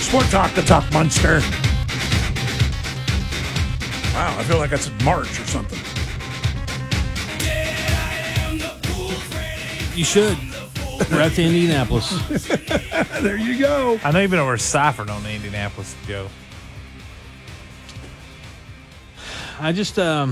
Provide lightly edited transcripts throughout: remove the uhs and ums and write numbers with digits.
Sport Talk, the Talk Monster. Wow, I feel like that's March or something. You should. We're at the Indianapolis. There you go. I know you've been over Cypherd on the Indianapolis, Joe. I just, there's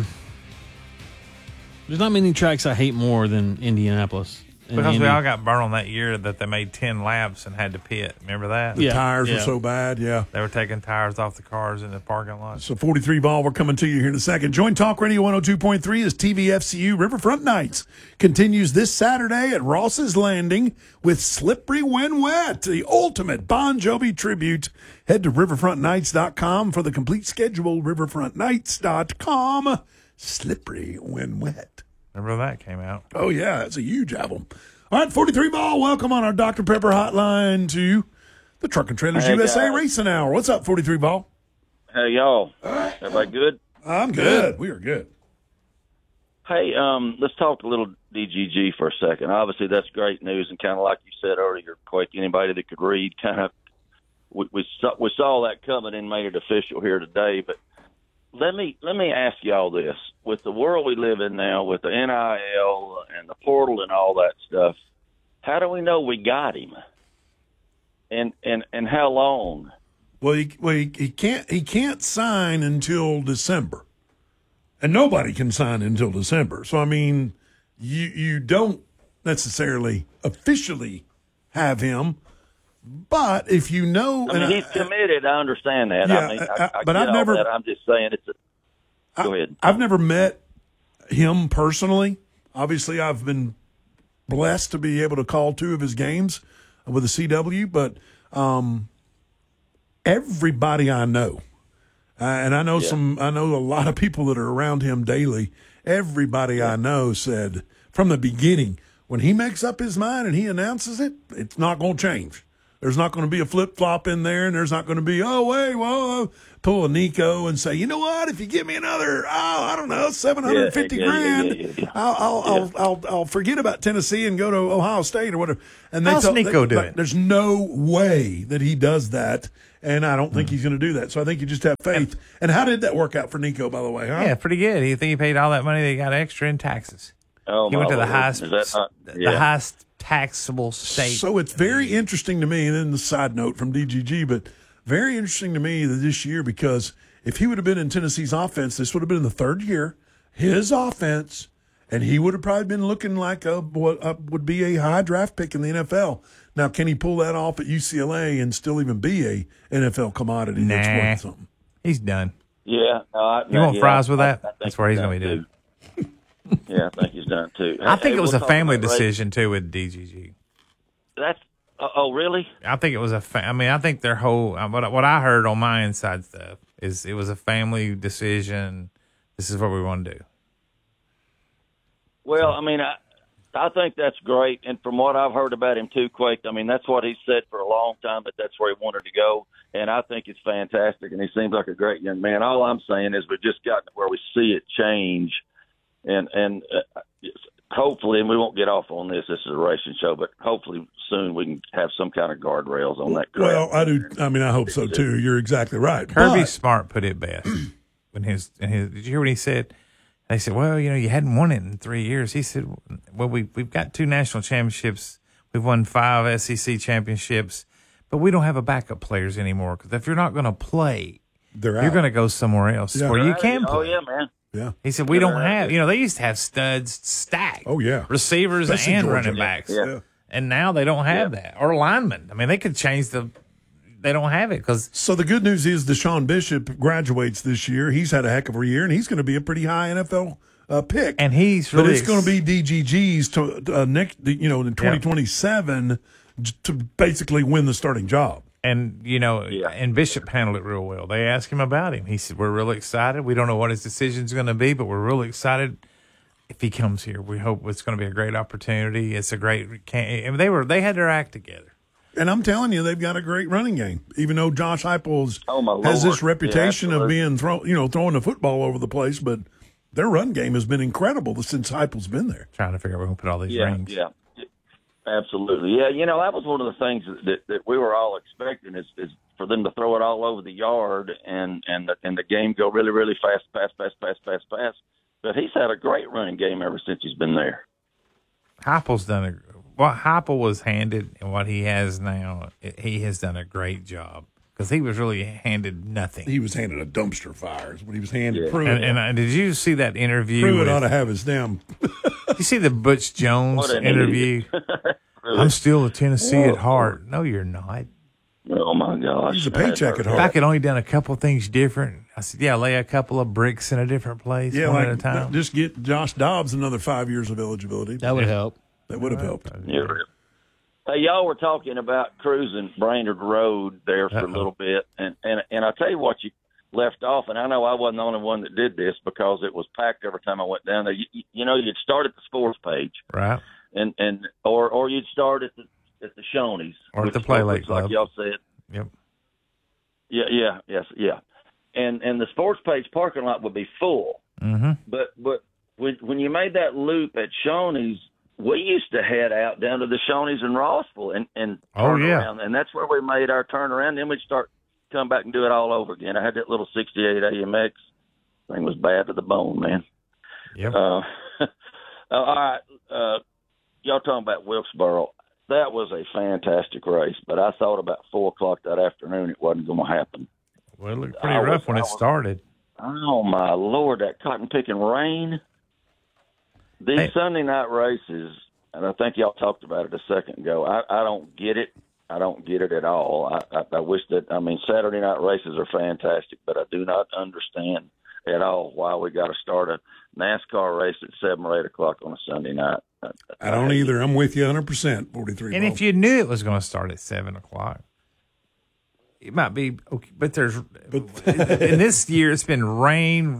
not many tracks I hate more than Indianapolis. Because we all got burned on that year that they made 10 laps and had to pit. Remember that? The tires were so bad, yeah. They were taking tires off the cars in the parking lot. So 43 ball, we're coming to you here in a second. Join Talk Radio 102.3 as TVFCU Riverfront Nights continues this Saturday at Ross's Landing with Slippery When Wet, the ultimate Bon Jovi tribute. Head to riverfrontnights.com for the complete schedule. riverfrontnights.com. Slippery When Wet. Remember that came out? Oh, yeah, that's a huge album. All right, 43 ball, welcome on our Dr. Pepper hotline to the Truck and Trailers USA guys. Racing Hour. What's up, 43 ball? Hey, y'all. Everybody good? I'm good. We are good. Hey, let's talk a little DGG for a second. Obviously, that's great news, and kind of like you said earlier, Quake, anybody that could read, kind of, we saw that coming and made it official here today. But let me ask y'all this: with the world we live in now, with the NIL and the portal and all that stuff, how do we know we got him? And how long? Well, he can't sign until December, and nobody can sign until December. So I mean, you don't necessarily officially have him, but if you know, I mean, he's committed. I understand that. Yeah, I mean, but get I've never. all that. I'm just saying it's. Go ahead. I've never met him personally. Obviously, I've been blessed to be able to call 2 of his games with the CW, but everybody I know, and I know I know a lot of people that are around him daily. Everybody I know said from the beginning, when he makes up his mind and he announces it, it's not going to change. There's not going to be a flip-flop in there, and there's not going to be, pull a Nico and say, you know what, if you give me another, I don't know, $750,000, I'll forget about Tennessee and go to Ohio State or whatever. And How's Nico do it? There's no way that he does that, and I don't think he's going to do that. So I think you just have faith. And how did that work out for Nico, by the way? Huh? Yeah, pretty good. You think he paid all that money that he got extra in taxes? Oh, he went to the Lord. highest, Is that not, the highest taxable state. So it's very interesting to me, and then the side note from DGG, but very interesting to me that this year, because if he would have been in Tennessee's offense, this would have been the 3rd year, his offense, and he would have probably been looking like what would be a high draft pick in the NFL. Now, can he pull that off at UCLA and still even be a NFL commodity that's worth something? He's done. Yeah. You want fries with that? That's where he's going to be doing. Yeah, I think he's done too. I think it was we'll a family talk about decision too with DGG. That's really? I think it was I think their whole what I heard on my inside stuff is it was a family decision. This is what we want to do. Well, I mean, I think that's great, and from what I've heard about him too, Quake, I mean, that's what he said for a long time, but that's where he wanted to go, and I think it's fantastic, and he seems like a great young man. All I'm saying is we've just gotten to where we see it change. And hopefully, and we won't get off on this. This is a racing show, but hopefully soon we can have some kind of guardrails on that. Well, I do. I mean, I hope so too. You're exactly right. Kirby Smart put it best when his. Did you hear what he said? They said, "Well, you hadn't won it in 3 years." He said, "Well, we've got 2 national championships. We've won 5 SEC championships, but we don't have a backup players anymore. Because if you're not going to play, you're going to go somewhere else where you can play." Oh yeah, man. Yeah. He said, we don't have, they used to have studs stacked. Oh, yeah. Receivers Especially and Georgia. running backs. Yeah. And now they don't have that. Or linemen. I mean, they could change they don't have it because. So the good news is Deshaun Bishop graduates this year. He's had a heck of a year, and he's going to be a pretty high NFL pick. And he's really. But it's going to be DGG's next, in 2027 to basically win the starting job. And, and Bishop handled it real well. They asked him about him. He said, we're really excited. We don't know what his decision's going to be, but we're really excited if he comes here. We hope it's going to be a great opportunity. It's a great – they had their act together. And I'm telling you, they've got a great running game, even though Josh Heupel has Lord. this reputation of being throwing the football over the place, but their run game has been incredible since Heupel's been there. Trying to figure out where we're going to put all these rings. Yeah. Absolutely. Yeah, that was one of the things that we were all expecting is for them to throw it all over the yard and the game go really, really fast. But he's had a great running game ever since he's been there. Heupel's done what Heupel was handed and what he has now. He has done a great job because he was really handed nothing. He was handed a dumpster fire. Is what he was handed. Yeah. Pruitt, And did you see that interview? Pruitt ought to have his damn. You see the Butch Jones interview? Really? I'm still a Tennessee at heart. No, you're not. Oh my gosh, He's a paycheck at If heart. I could only done a couple things different, I said, yeah, lay a couple of bricks in a different place, Yeah, one like at a time. just get Josh Dobbs another 5 years of eligibility. That would help. That would have helped. Yeah. Hey, y'all were talking about cruising Brainerd Road there for a little bit, and I'll tell you what you left off, and I know I wasn't the only one that did this because it was packed every time I went down there. You'd start at the sports page, Right. or you'd start at the Shoney's Or at the Play Lake Club. like y'all said. Yep. Yeah. And the sports page parking lot would be full. Mm-hmm. But when you made that loop at Shoney's, we used to head out down to the Shoney's in Rossville and turn around, and that's where we made our turnaround. Then we'd start come back and do it all over again. I had that little 68 AMX thing, was bad to the bone, man. Yep. All right, y'all talking about Wilkesboro. That was a fantastic race, but I thought about 4:00 that afternoon it wasn't going to happen. Well, it looked pretty rough when it started. Oh my Lord, that cotton picking rain. These Sunday night races, and I think y'all talked about it a second ago. I don't get it. I don't get it at all. I wish that. I mean, Saturday night races are fantastic, but I do not understand at all why we got to start a NASCAR race at 7 or 8 o'clock on a Sunday night. I don't either. I'm with you 100%. 43. And if you knew it was going to start at 7 o'clock, it might be okay. But in this year, it's been rain.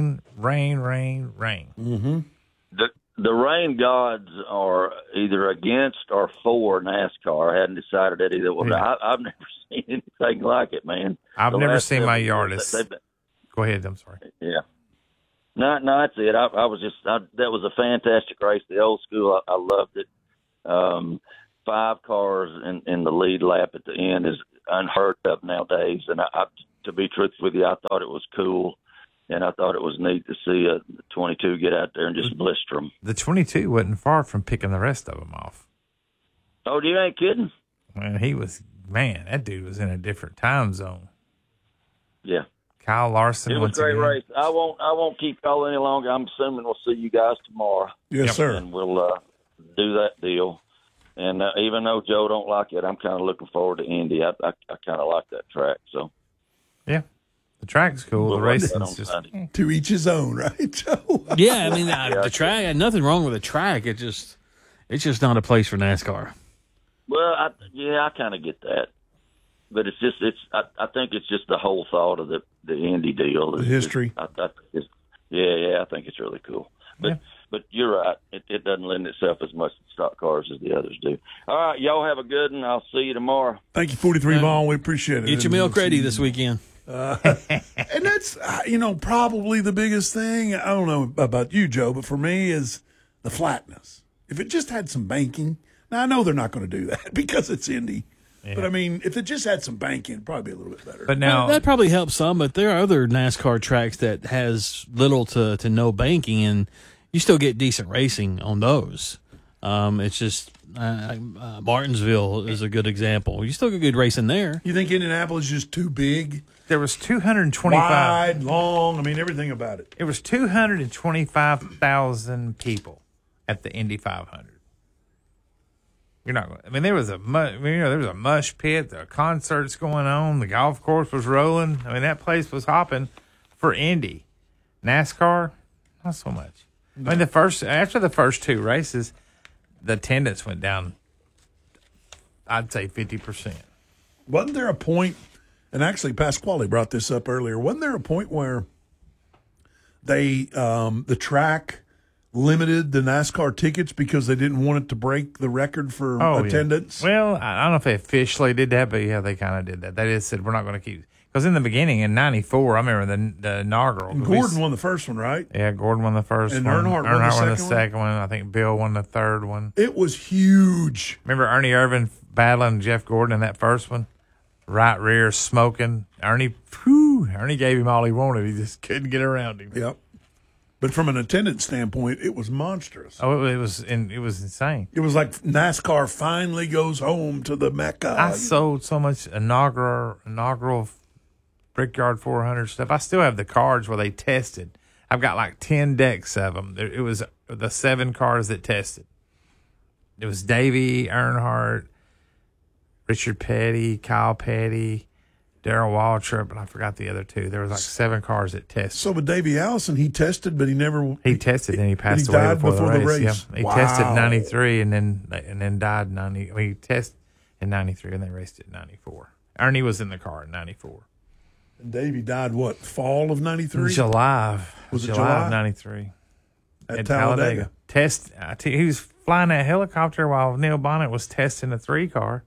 Mm-hmm. The rain gods are either against or for NASCAR. I hadn't decided that either. Well, Yeah. I've never seen anything like it, man. I've The never last seen my 7 yard years, as. Go ahead. I'm sorry. Yeah. No, that's it. I was just that was a fantastic race. The old school, I loved it. 5 cars in the lead lap at the end is unheard of nowadays. And I to be truthful with you, I thought it was cool, and I thought it was neat to see a 22 get out there and just blister them. The 22 wasn't far from picking the rest of them off. Oh, you ain't kidding? Man, that dude was in a different time zone. Yeah. Kyle Larson. It was a great race. I won't keep calling any longer. I'm assuming we'll see you guys tomorrow. Yes, sir. And we'll do that deal. And even though Joe don't like it, I'm kind of looking forward to Indy. I kind of like that track. So yeah, the track's cool. We'll the run that racing's on just Sunday. To each his own, right, Joe? Yeah, I mean the track. Nothing wrong with the track. It's just not a place for NASCAR. Well, I kind of get that, but I think it's just the whole thought of the Indy deal, The history. I think it's really cool. But you're right, it doesn't lend itself as much to stock cars as the others do. All right, y'all have a good one. I'll see you tomorrow. Thank you, 43 Vaughn. We appreciate it. Get your milk ready this weekend. And that's, probably the biggest thing. I don't know about you, Joe, but for me is the flatness. If it just had some banking, now I know they're not going to do that because it's Indy. Yeah. But, I mean, if it just had some banking, it'd probably be a little bit better. But now that probably helps some, but there are other NASCAR tracks that has little to no banking, and you still get decent racing on those. It's just Martinsville is a good example. You still get good racing there. You think Indianapolis is just too big? there was 225 wide, long. I mean, everything about it. It was 225,000 people at the Indy 500. You're not going. I mean, there was a mush pit. There were concerts going on. The golf course was rolling. I mean, that place was hopping for Indy. NASCAR, not so much. No. I mean, after the first two races, the attendance went down. I'd say 50%. Wasn't there a point? And actually, Pasquale brought this up earlier. Wasn't there a point where they the track limited the NASCAR tickets because they didn't want it to break the record for attendance? Yeah. Well, I don't know if they officially did that, but yeah, they kind of did that. They just said we're not going to keep, Because in the beginning, in '94, I remember the inaugural. And Gordon won the first one, right? Yeah, Gordon won the first and one. Earnhardt won the second one. I think Bill won the third one. It was huge. Remember Ernie Irvan battling Jeff Gordon in that first one? Right rear smoking. Ernie gave him all he wanted. He just couldn't get around him. Yep. But from an attendance standpoint, it was monstrous. Oh, it was insane. It was like NASCAR finally goes home to the Mecca. I sold so much inaugural Brickyard 400 stuff. I still have the cards where they tested. I've got like 10 decks of them. It was the 7 cars that tested. It was Davey Earnhardt, Richard Petty, Kyle Petty, Darrell Waltrip, and I forgot the other 2. There was like 7 cars that tested. So with Davey Allison, he tested, but he never. He tested and he passed he away died before the race. race. Yeah. He Wow. tested in '93 and then died in '90. He tested in '93 and they raced it in '94. Ernie was in the car in '94. And Davey died what? Fall of '93. July July? of '93 at Talladega. He was flying that helicopter while Neil Bonnet was testing a 3 car.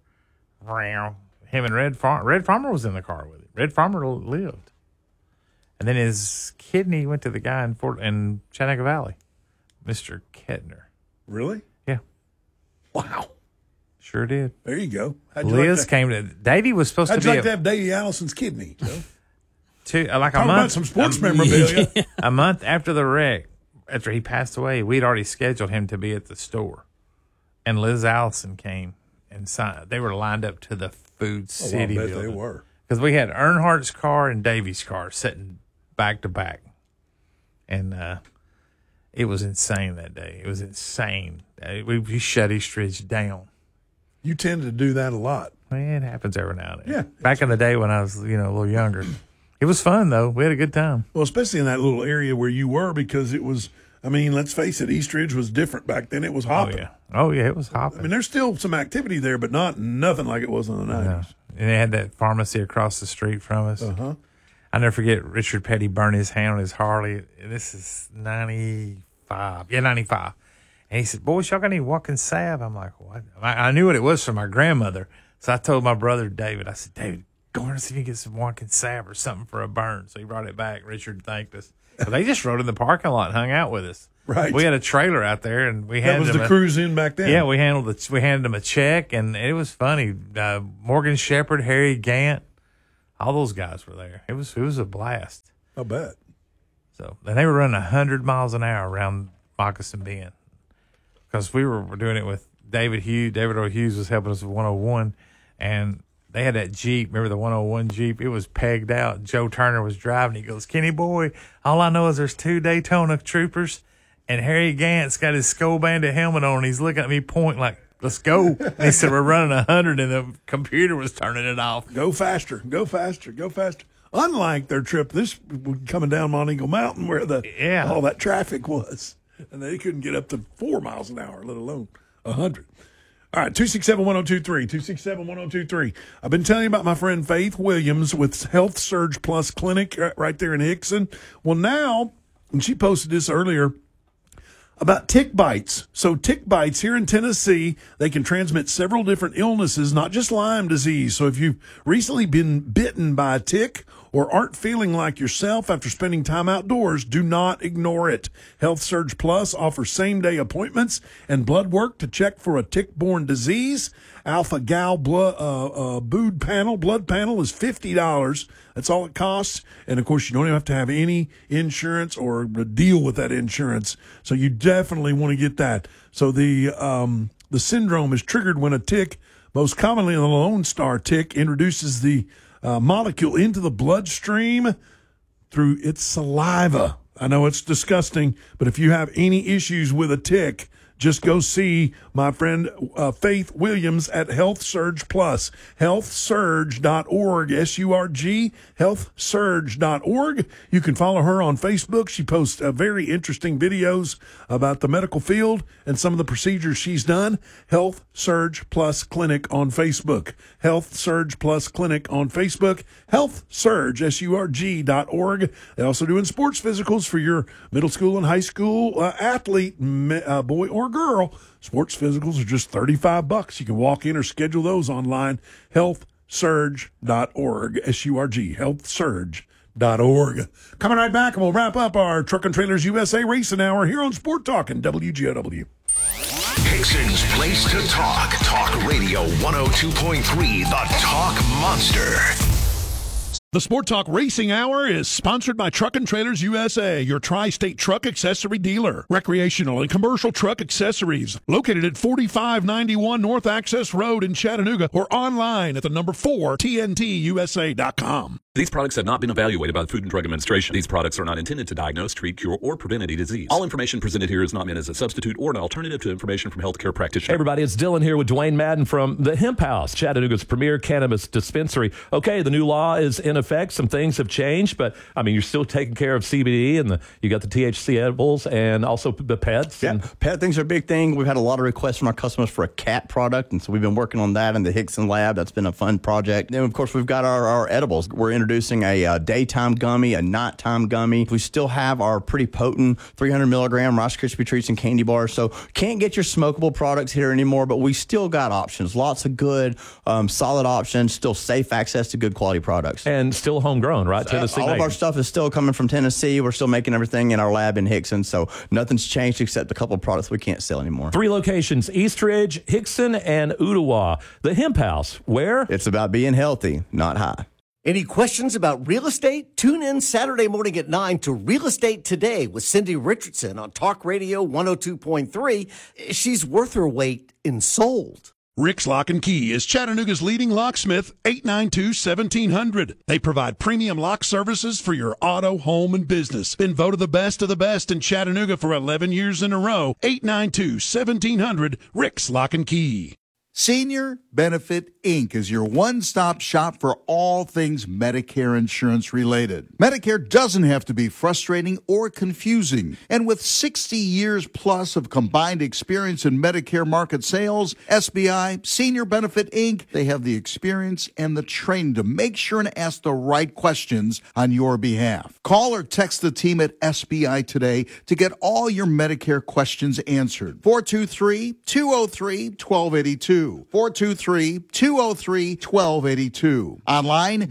Him and Red Farmer was in the car with him. Red Farmer lived. And then his kidney went to the guy in Chattanooga Valley, Mr. Kettner. Really? Yeah. Wow. Sure did. There you go. Liz came to. Davey was supposed How'd to you be like to have Davey Allison's kidney? like a Talk month. about some sports memorabilia. A month after the wreck, after he passed away, we'd already scheduled him to be at the store, and Liz Allison came and signed. They were lined up to the Food City I bet building. they were. Because we had Earnhardt's car and Davey's car sitting back to back. And it was insane that day. It was insane. We shut East Ridge down. You tend to do that a lot. Well, it happens every now and then. Yeah. Back in the day when I was, a little younger. It was fun, though. We had a good time. Well, especially in that little area where you were, because it was, let's face it, East Ridge was different back then. It was hopping. Oh, yeah, it was hopping. There's still some activity there, but nothing like it was in the 90s. Yeah. And they had that pharmacy across the street from us. Uh-huh. I never forget Richard Petty burned his hand on his Harley. This is 95. Yeah, 95. And he said, boys, y'all got any walking salve? I'm like, what? I knew what it was from my grandmother. So I told my brother David, I said, David, go over and see if you can get some walking salve or something for a burn. So he brought it back. Richard thanked us. But they just rode in the parking lot and hung out with us. Right. We had a trailer out there, and we had That was the cruise in back then. Yeah, we handed them a check, and it was funny. Morgan Shepherd, Harry Gant, all those guys were there. It was a blast. I bet. So, and they were running 100 miles an hour around Moccasin Bend, because we were doing it with David Hughes. David O. Hughes was helping us with 101, and they had that Jeep. Remember the 101 Jeep? It was pegged out. Joe Turner was driving. He goes, Kenny boy, all I know is there's 2 Daytona troopers, and Harry Gant's got his Skull Bandit helmet on. And he's looking at me pointing like, let's go. And he said, we're running 100, and the computer was turning it off. Go faster, go faster, go faster. Unlike their trip, this coming down Mont Eagle Mountain where all that traffic was. And they couldn't get up to 4 miles an hour, let alone 100. All right, 267-1023, 267-1023. I've been telling you about my friend Faith Williams with Health Surge Plus Clinic right there in Hickson. Well, now, and she posted this earlier, about tick bites. So tick bites here in Tennessee, they can transmit several different illnesses, not just Lyme disease. So if you've recently been bitten by a tick or aren't feeling like yourself after spending time outdoors, do not ignore it. Health Surge Plus offers same-day appointments and blood work to check for a tick-borne disease. Alpha Gal blood panel is $50. That's all it costs. And, of course, you don't even have to have any insurance or deal with that insurance. So you definitely want to get that. So the syndrome is triggered when a tick, most commonly the Lone Star tick, introduces the molecule into the bloodstream through its saliva. I know it's disgusting, but if you have any issues with a tick, just go see my friend Faith Williams at Health Surge Plus. HealthSurge.org, S-U-R-G, HealthSurge.org. You can follow her on Facebook. She posts very interesting videos about the medical field and some of the procedures she's done. Health Surge Plus Clinic on Facebook. Health Surge Plus Clinic on Facebook. Health Surge, S-U-R-G.org. They're also doing sports physicals for your middle school and high school athlete, boy or girl. Sports physicals are just $35. You can walk in or schedule those online. Health healthsurge.org, S-U-R-G, healthsurge.org. Coming right back, and we'll wrap up our Truck and Trailers USA Racing Hour here on Sport Talk and WGOW. Hickson's place to talk. Talk Radio 102.3, the Talk Monster. The Sport Talk Racing Hour is sponsored by Truck and Trailers USA, your tri-state truck accessory dealer. Recreational and commercial truck accessories. Located at 4591 North Access Road in Chattanooga or online at the number 4 TNTUSA.com. These products have not been evaluated by the Food and Drug Administration. These products are not intended to diagnose, treat, cure, or prevent any disease. All information presented here is not meant as a substitute or an alternative to information from healthcare practitioners. Hey everybody, it's Dylan here with Dwayne Madden from the Hemp House, Chattanooga's premier cannabis dispensary. Okay, the new law is in effect. Some things have changed, but I mean, you're still taking care of CBD, and you got the THC edibles and also the pets. Yeah, pet things are a big thing. We've had a lot of requests from our customers for a cat product, and so we've been working on that in the Hickson lab. That's been a fun project. Then, of course, we've got our edibles. We're introducing a daytime gummy, a nighttime gummy. We still have our pretty potent 300 milligram Rice Krispie treats and candy bars. So can't get your smokable products here anymore, but we still got options. Lots of good, solid options. Still safe access to good quality products. And still homegrown, right? Tennessee. All of our stuff is still coming from Tennessee. We're still making everything in our lab in Hickson. So nothing's changed except a couple of products we can't sell anymore. 3 locations: Eastridge, Hickson, and Ottawa. The Hemp House, where? It's about being healthy, not high. Any questions about real estate? Tune in Saturday morning at 9 to Real Estate Today with Cindy Richardson on Talk Radio 102.3. She's worth her weight in sold. Rick's Lock and Key is Chattanooga's leading locksmith, 892-1700. They provide premium lock services for your auto, home, and business. Been voted the best of the best in Chattanooga for 11 years in a row. 892-1700, Rick's Lock and Key. Senior Benefit Inc. is your one-stop shop for all things Medicare insurance related. Medicare doesn't have to be frustrating or confusing. And with 60 years plus of combined experience in Medicare market sales, SBI, Senior Benefit Inc., they have the experience and the training to make sure and ask the right questions on your behalf. Call or text the team at SBI today to get all your Medicare questions answered. 423-203-1282. 423-203-1282. Online,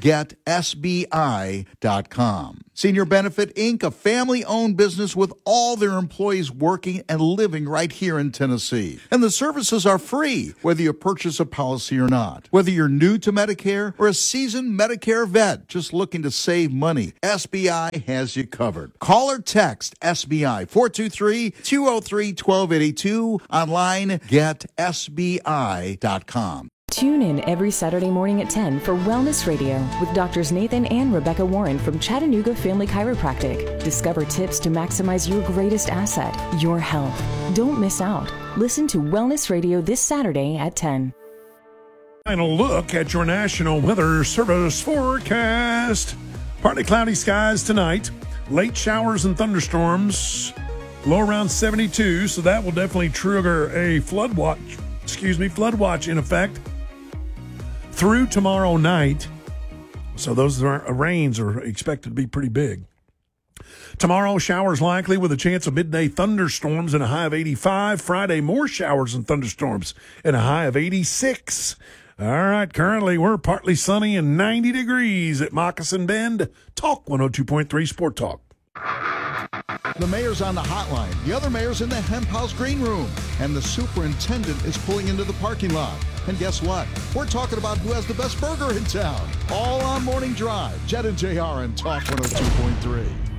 getsbi.com. Senior Benefit Inc., a family-owned business with all their employees working and living right here in Tennessee. And the services are free, whether you purchase a policy or not. Whether you're new to Medicare or a seasoned Medicare vet just looking to save money, SBI has you covered. Call or text SBI 423-203-1282. Online, getsbi.com. Tune in every Saturday morning at 10 for Wellness Radio with Doctors Nathan and Rebecca Warren from Chattanooga Family Chiropractic. Discover tips to maximize your greatest asset, your health. Don't miss out. Listen to Wellness Radio this Saturday at 10. Final look at your National Weather Service forecast. Partly cloudy skies tonight. Late showers and thunderstorms. Low around 72, so that will definitely trigger a flood watch in effect through tomorrow night. So those rains are expected to be pretty big. Tomorrow, showers likely with a chance of midday thunderstorms and a high of 85. Friday, more showers and thunderstorms and a high of 86. All right, currently we're partly sunny and 90 degrees at Moccasin Bend. Talk 102.3 Sport Talk. The mayor's on the hotline. The other mayor's in the Hemp House green room. And the superintendent is pulling into the parking lot. And guess what? We're talking about who has the best burger in town. All on Morning Drive. Jed and JR and Talk 102.3.